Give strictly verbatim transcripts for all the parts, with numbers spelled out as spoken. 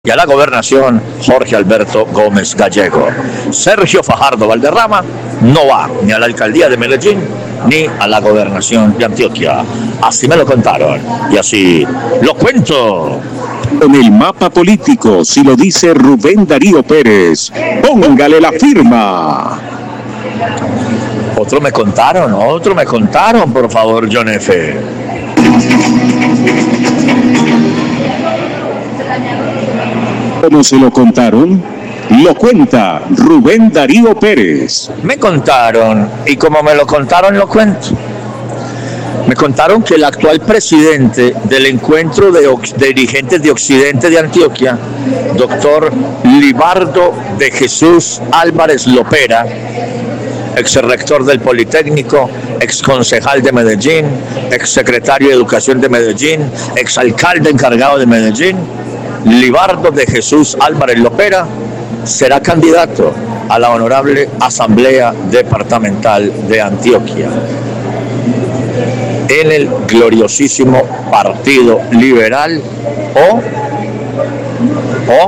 y a la gobernación Jorge Alberto Gómez Gallego. Sergio Fajardo Valderrama no va ni a la alcaldía de Medellín ni a la gobernación de Antioquia. Así me lo contaron y así lo cuento. En el mapa político, si lo dice Rubén Darío Pérez, póngale la firma. Otro me contaron, otro me contaron, por favor, John F. ¿Cómo se lo contaron? Lo cuenta Rubén Darío Pérez. Me contaron, y como me lo contaron, lo cuento. Me contaron que el actual presidente del encuentro de, de dirigentes de Occidente de Antioquia, doctor Libardo de Jesús Álvarez Lopera, ex rector del Politécnico, ex concejal de Medellín, ex secretario de Educación de Medellín, ex alcalde encargado de Medellín, Libardo de Jesús Álvarez Lopera será candidato a la honorable Asamblea Departamental de Antioquia en el gloriosísimo Partido Liberal o o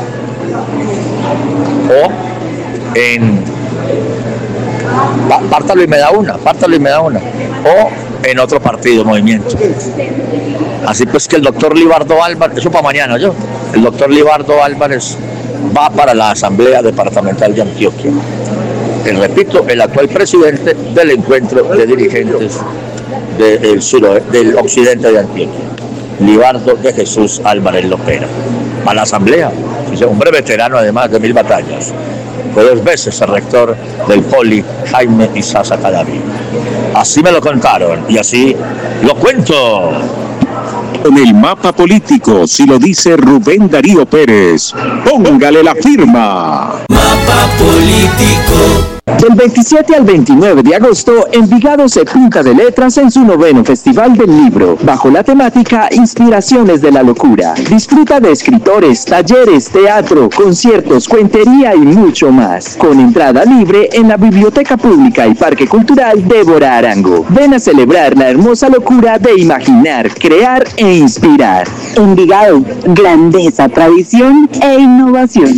o en pártalo y me da una, pártalo y me da una o en otro partido, movimiento. Así pues que el doctor Libardo Álvarez, eso para mañana, yo, el doctor Libardo Álvarez va para la Asamblea Departamental de Antioquia. Y repito, el actual presidente del encuentro de dirigentes del, sur, del occidente de Antioquia, Libardo de Jesús Álvarez Lopera. Va a la Asamblea, es un hombre veterano además de mil batallas. Fue dos veces el rector del Poli, Jaime Isaza Cadaví. Así me lo contaron y así lo cuento. En el mapa político, si lo dice Rubén Darío Pérez, póngale la firma. Mapa político. Del veintisiete al veintinueve de agosto, Envigado se pinta de letras en su noveno Festival del Libro, bajo la temática Inspiraciones de la Locura. Disfruta de escritores, talleres, teatro, conciertos, cuentería y mucho más. Con entrada libre en la Biblioteca Pública y Parque Cultural Débora Arango. Ven a celebrar la hermosa locura de imaginar, crear e inspirar. Envigado, grandeza, tradición e innovación.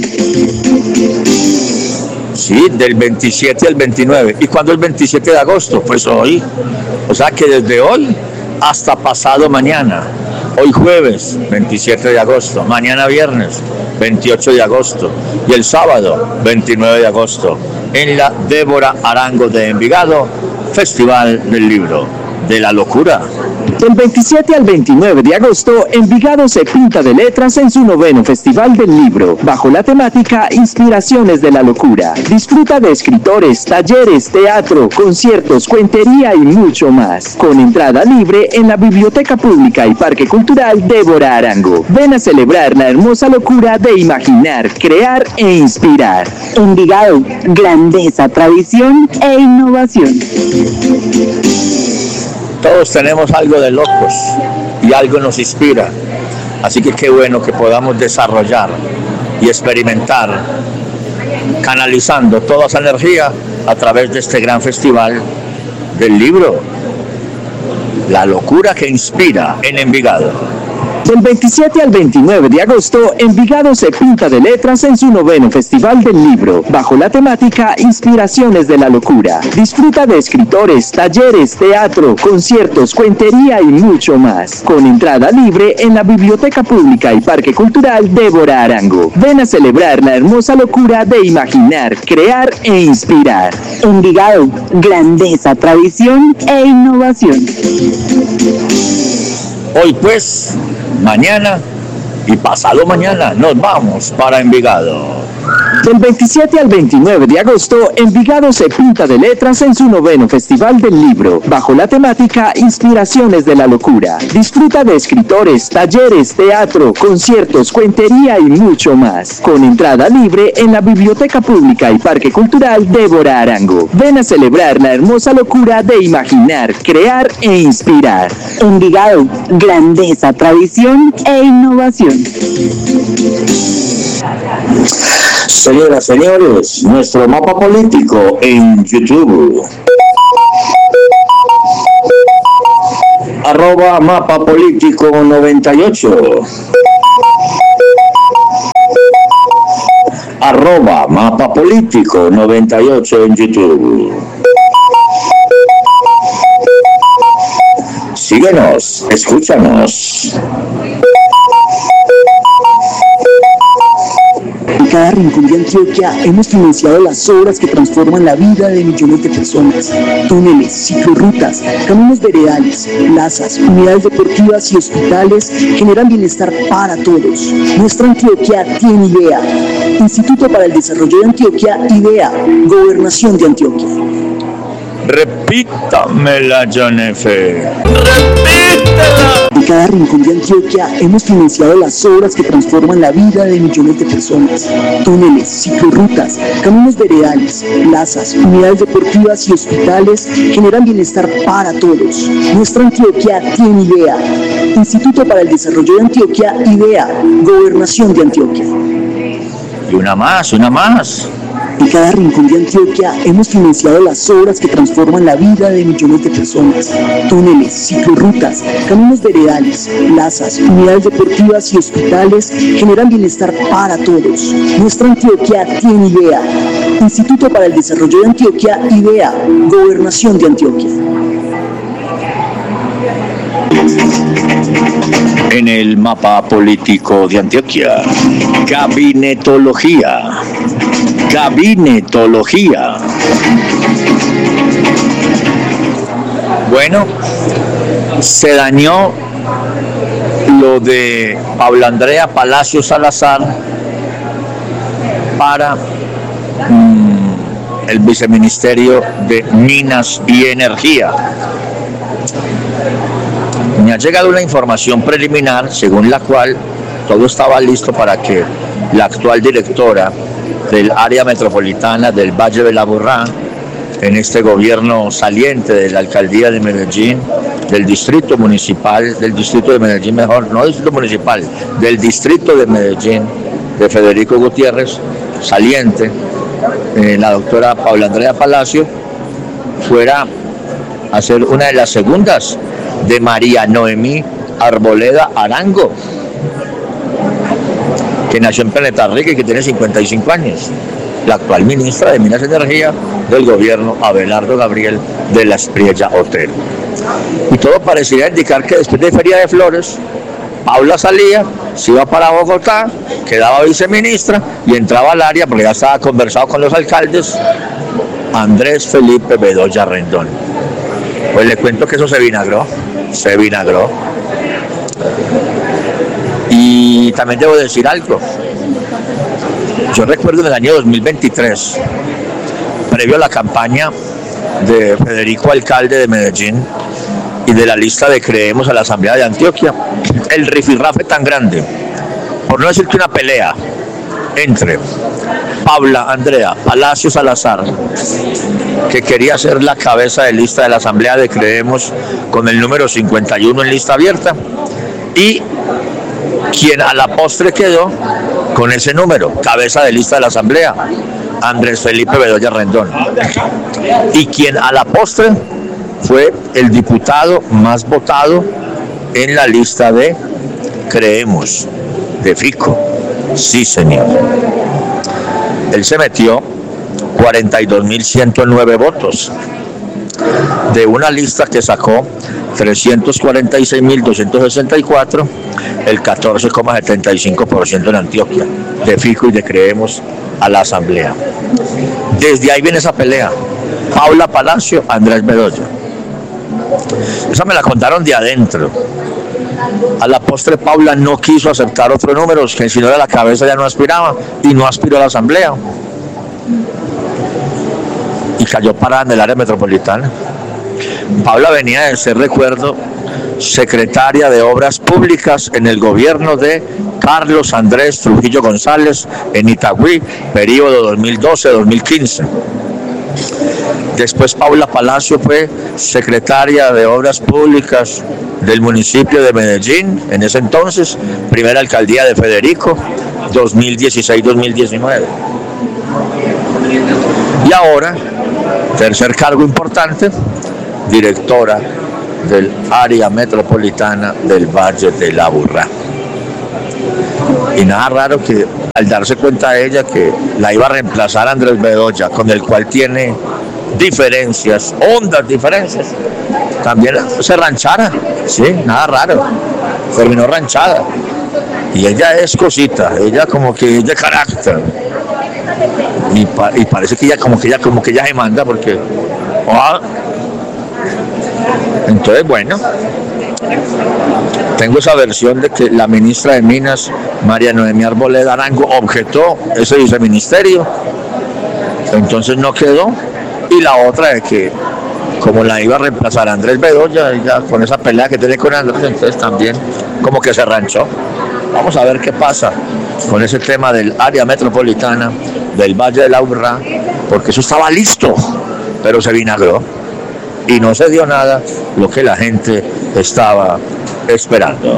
Sí, del veintisiete al veintinueve. ¿Y cuándo el veintisiete de agosto? Pues hoy. O sea que desde hoy hasta pasado mañana. Hoy jueves, veintisiete de agosto. Mañana viernes, veintiocho de agosto. Y el sábado, veintinueve de agosto. En la Débora Arango de Envigado, Festival del Libro de la Locura. Del veintisiete al veintinueve de agosto, Envigado se pinta de letras en su noveno Festival del Libro, bajo la temática Inspiraciones de la Locura. Disfruta de escritores, talleres, teatro, conciertos, cuentería y mucho más. Con entrada libre en la Biblioteca Pública y Parque Cultural Débora Arango. Ven a celebrar la hermosa locura de imaginar, crear e inspirar. Envigado, grandeza, tradición e innovación. Todos tenemos algo de locos y algo nos inspira. Así que qué bueno que podamos desarrollar y experimentar, canalizando toda esa energía a través de este gran festival del libro. La locura que inspira en Envigado. Del veintisiete al veintinueve de agosto, Envigado se pinta de letras en su noveno Festival del Libro, bajo la temática Inspiraciones de la Locura. Disfruta de escritores, talleres, teatro, conciertos, cuentería y mucho más. Con entrada libre en la Biblioteca Pública y Parque Cultural Débora Arango. Ven a celebrar la hermosa locura de imaginar, crear e inspirar. Envigado, grandeza, tradición e innovación. Hoy pues, mañana y pasado mañana nos vamos para Envigado. Del veintisiete al veintinueve de agosto, Envigado se pinta de letras en su noveno Festival del Libro, bajo la temática Inspiraciones de la Locura. Disfruta de escritores, talleres, teatro, conciertos, cuentería y mucho más. Con entrada libre en la Biblioteca Pública y Parque Cultural Débora Arango. Ven a celebrar la hermosa locura de imaginar, crear e inspirar. Envigado, grandeza, tradición e innovación. Señoras, señores, nuestro mapa político en YouTube. Arroba mapa político noventa y ocho. arroba Mapa Político noventa y ocho en YouTube. Síguenos, escúchanos. En cada rincón de Antioquia hemos financiado las obras que transforman la vida de millones de personas. Túneles, ciclorrutas, caminos veredales, plazas, unidades deportivas y hospitales generan bienestar para todos. Nuestra Antioquia tiene idea. Instituto para el Desarrollo de Antioquia, IDEA, Gobernación de Antioquia. Repítamela, John F. En cada rincón de Antioquia hemos financiado las obras que transforman la vida de millones de personas. Túneles, ciclorrutas, caminos veredales, plazas, unidades deportivas y hospitales generan bienestar para todos. Nuestra Antioquia tiene idea. Instituto para el Desarrollo de Antioquia, IDEA, Gobernación de Antioquia. Y una más, una más. En cada rincón de Antioquia hemos financiado las obras que transforman la vida de millones de personas. Túneles, ciclorrutas, caminos veredales, plazas, unidades deportivas y hospitales generan bienestar para todos. Nuestra Antioquia tiene idea. Instituto para el Desarrollo de Antioquia, IDEA, Gobernación de Antioquia. En el mapa político de Antioquia, gabinetología. Gabinetología. Bueno, se dañó lo de Paula Andrea Palacio Salazar para mmm, el viceministerio de Minas y Energía. Me ha llegado una información preliminar según la cual todo estaba listo para que la actual directora del área metropolitana del Valle de la Aburrá, en este gobierno saliente de la alcaldía de Medellín, del distrito municipal, del distrito de Medellín mejor, no distrito municipal, del distrito de Medellín, de Federico Gutiérrez, saliente, eh, la doctora Paula Andrea Palacio, fuera a ser una de las segundas de María Noemí Arboleda Arango, que nació en Planeta Rica y que tiene cincuenta y cinco años, la actual ministra de Minas y Energía del gobierno Abelardo Gabriel de la Espriella Otero. Y todo parecía indicar que después de Feria de Flores, Paula salía, se iba para Bogotá, quedaba viceministra y entraba al área, porque ya estaba conversado con los alcaldes, Andrés Felipe Bedoya Rendón. Pues le cuento que eso se vinagró, se vinagró. Y también debo decir algo. Yo recuerdo en el año dos mil veintitrés, previo a la campaña de Federico Alcalde de Medellín y de la lista de Creemos a la Asamblea de Antioquia, el rifirrafe tan grande, por no decir que una pelea entre Paula Andrea Palacio Salazar, que quería ser la cabeza de lista de la Asamblea de Creemos con el número cincuenta y uno en lista abierta, y quien a la postre quedó con ese número, cabeza de lista de la Asamblea, Andrés Felipe Bedoya Rendón, y quien a la postre fue el diputado más votado en la lista de Creemos, de Fico. Sí, señor. Él se metió cuarenta y dos mil ciento nueve votos de una lista que sacó trescientos cuarenta y seis mil doscientos sesenta y cuatro, el catorce coma setenta y cinco por ciento en Antioquia, de Fico y de Creemos a la Asamblea. Desde ahí viene esa pelea. Paula Palacio, Andrés Bedoya. Esa me la contaron de adentro. A la postre Paula no quiso aceptar otros números, que si no era la cabeza ya no aspiraba, y no aspiró a la Asamblea. Y cayó parada en el área metropolitana. Paula venía de ser, recuerdo, secretaria de Obras Públicas en el gobierno de Carlos Andrés Trujillo González en Itagüí, periodo dos mil doce a dos mil quince. Después Paula Palacio fue secretaria de Obras Públicas del municipio de Medellín, en ese entonces, primera alcaldía de Federico, dos mil dieciséis a dos mil diecinueve. Y ahora, tercer cargo importante, directora del área metropolitana del Valle de la Aburrá. Y nada raro que al darse cuenta ella que la iba a reemplazar Andrés Bedoya, con el cual tiene diferencias, hondas diferencias, también se ranchara, sí, nada raro, terminó ranchada. Y ella es cosita, ella como que es de carácter. Y, pa, y parece que ella como que ella como que ella se manda porque oh, entonces bueno, tengo esa versión de que la ministra de Minas, María Noemí Arboleda Arango, objetó ese viceministerio, entonces no quedó, y la otra de que como la iba a reemplazar a Andrés Bedoya, ella con esa pelea que tiene con Andrés, entonces también como que se ranchó. Vamos a ver qué pasa con ese tema del área metropolitana del Valle de la Urra, porque eso estaba listo, pero se vinagró y no se dio nada lo que la gente estaba esperando.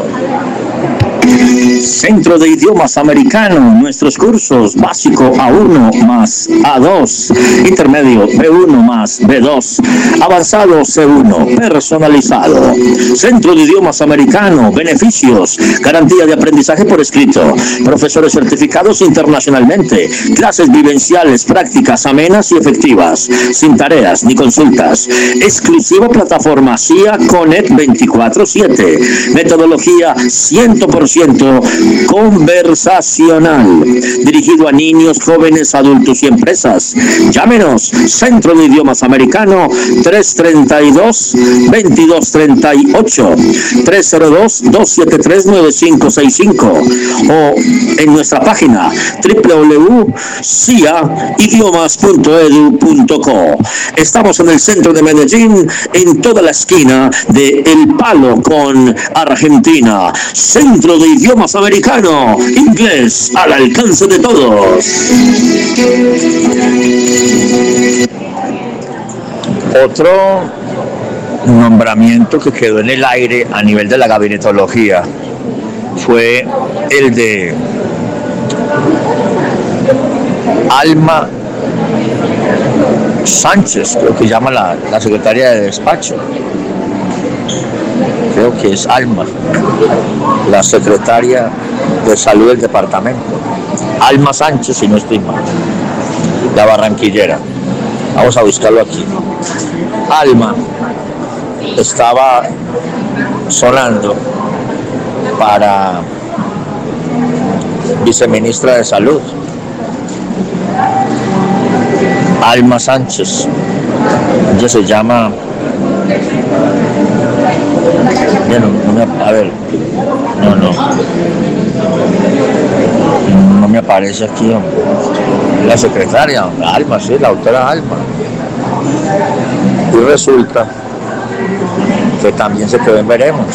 Centro de Idiomas Americano, nuestros cursos básico A uno más A dos, intermedio B uno más B dos, avanzado C uno, personalizado. Centro de Idiomas Americano, beneficios, garantía de aprendizaje por escrito, profesores certificados internacionalmente, clases vivenciales, prácticas amenas y efectivas, sin tareas ni consultas, exclusiva plataforma C I A Connect veinticuatro siete, metodología cien por ciento conversacional, dirigido a niños, jóvenes, adultos y empresas. Llámenos, Centro de Idiomas Americano, tres treinta y dos, veintidós treinta y ocho, tres cero dos, dos siete tres, nueve cinco seis cinco, o en nuestra página doble u doble u doble u punto c i a idiomas punto e d u punto co. Estamos en el centro de Medellín, en toda la esquina de El Palo con Argentina. Centro de Idiomas Americano, inglés al alcance de todos. Otro nombramiento que quedó en el aire a nivel de la gabinetología fue el de Alma Sánchez, creo que llama la, la secretaria de despacho. Creo que es Alma, la secretaria de salud del departamento. Alma Sánchez, si no estoy mal, la barranquillera. Vamos a buscarlo aquí. Alma estaba sonando para viceministra de salud. Alma Sánchez. Ella se llama... Bueno, no me, a ver, no, no, no me aparece aquí, hombre. La secretaria, Alma, sí, la autora Alma. Y resulta que también se quedó en veremos.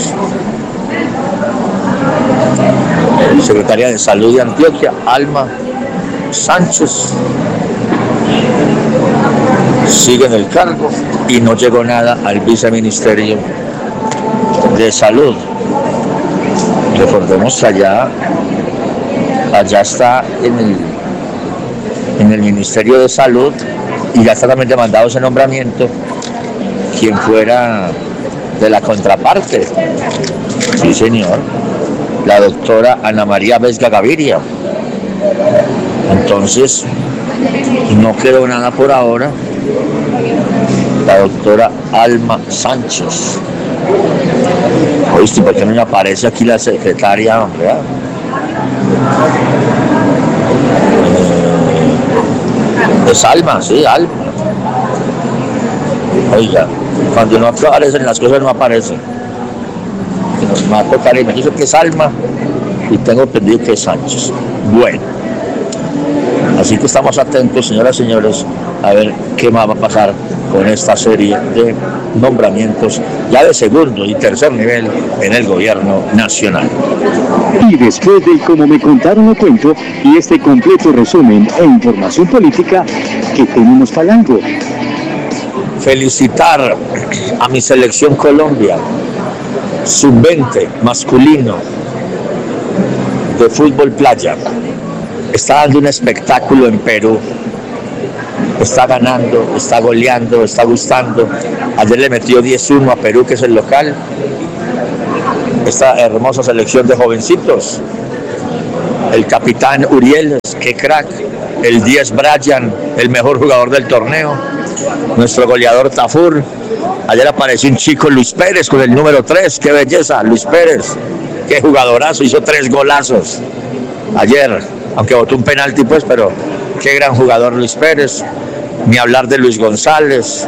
Secretaria de Salud de Antioquia, Alma Sánchez, sigue en el cargo y no llegó nada al viceministerio de Salud. Recordemos que allá, allá está en el, en el Ministerio de Salud, y ya está también demandado ese nombramiento, quien fuera de la contraparte. Sí, señor, la doctora Ana María Vesga Gaviria. Entonces, no quedó nada por ahora. La doctora Alma Sánchez. Oíste, ¿por qué no me aparece aquí la secretaria, hombre? Eh, es Alma, sí, Alma. Oiga, cuando no aparecen las cosas no aparecen. Me va a tocar y me dice que es Alma y tengo entendido que es Sánchez. Bueno, así que estamos atentos, señoras y señores, a ver qué más va a pasar con esta serie de nombramientos ya de segundo y tercer nivel en el gobierno nacional. Y después de Como me contaron lo cuento y este completo resumen e información política, que tenemos falando. Felicitar a mi selección Colombia, sub veinte masculino de fútbol playa. Está dando un espectáculo en Perú. Está ganando, está goleando, está gustando. Ayer le metió diez uno a Perú, que es el local. Esta hermosa selección de jovencitos el capitán Uriel, qué crack, el diez Brian, el mejor jugador del torneo, nuestro goleador Tafur. Ayer apareció un chico, Luis Pérez, con el número tres, qué belleza, Luis Pérez, qué jugadorazo, hizo tres golazos ayer, aunque botó un penalti pues, pero qué gran jugador Luis Pérez. Ni hablar de Luis González,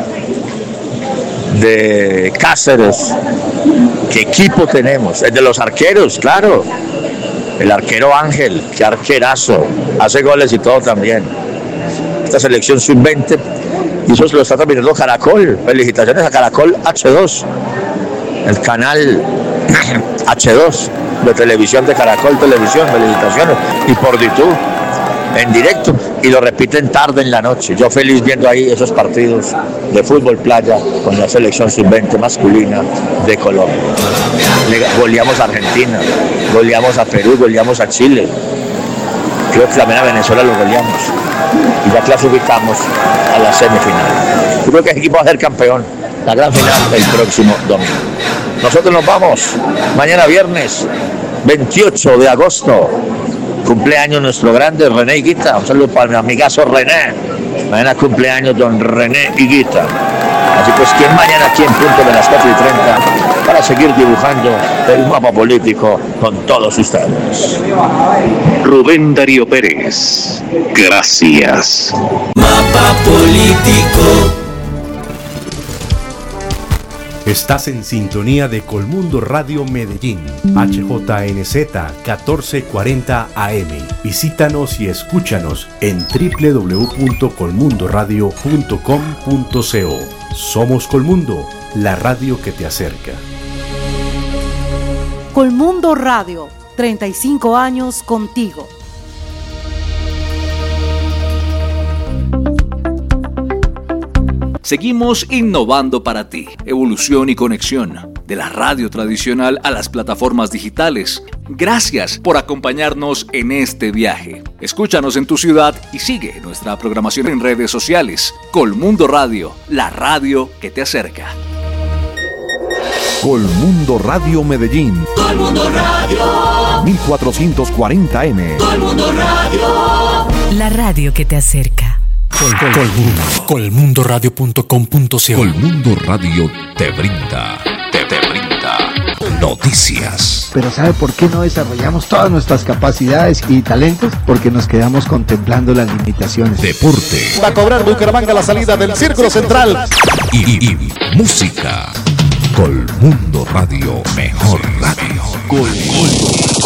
de Cáceres, qué equipo tenemos, el de los arqueros, claro, el arquero Ángel, qué arquerazo, hace goles y todo también. Esta selección sub veinte, y eso se lo está transmitiendo Caracol, felicitaciones a Caracol H dos, el canal H dos de televisión de Caracol Televisión, felicitaciones, y por YouTube, en directo, y lo repiten tarde en la noche. Yo feliz viendo ahí esos partidos de fútbol playa con la selección sub veinte masculina de Colombia. Le goleamos a Argentina, goleamos a Perú, goleamos a Chile, creo que también a Venezuela lo goleamos, y ya clasificamos a la semifinal. Yo creo que el equipo va a ser campeón, la gran final el próximo domingo. Nosotros nos vamos mañana viernes veintiocho de agosto, cumpleaños nuestro grande René Higuita. Un saludo para mi amigazo René. Mañana cumpleaños don René Higuita. Así pues, ¿quién mañana aquí en punto de las cuatro y treinta para seguir dibujando el mapa político con todos ustedes? Rubén Darío Pérez, gracias. Mapa político. Estás en sintonía de Colmundo Radio Medellín, H J N Z catorce cuarenta A M. Visítanos y escúchanos en doble u doble u doble u punto colmundo radio punto com punto co. Somos Colmundo, la radio que te acerca. Colmundo Radio, treinta y cinco años contigo. Seguimos innovando para ti. Evolución y conexión de la radio tradicional a las plataformas digitales. Gracias por acompañarnos en este viaje. Escúchanos en tu ciudad y sigue nuestra programación en redes sociales. Colmundo Radio, la radio que te acerca. Colmundo Radio Medellín. Colmundo Radio. mil cuatrocientos cuarenta M. Colmundo Radio. La radio que te acerca. Col, col, Colmundo. colmundo radio punto com punto co. Colmundo Radio te brinda, te, te brinda noticias. Pero ¿sabe por qué no desarrollamos todas nuestras capacidades y talentos? Porque nos quedamos contemplando las limitaciones. Deporte. Va a cobrar Bucaramanga la salida del Círculo Central. Y, y, y música. Colmundo Radio, mejor radio. Colmundo.